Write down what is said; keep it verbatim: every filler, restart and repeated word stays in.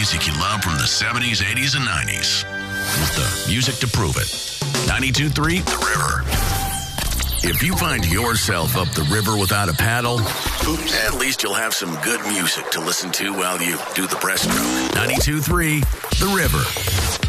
music you love from the seventies, eighties, and nineties. With the music to prove it. ninety-two point three The River. If you find yourself up the river without a paddle, at least you'll have some good music to listen to while you do the breaststroke. ninety-two point three The River.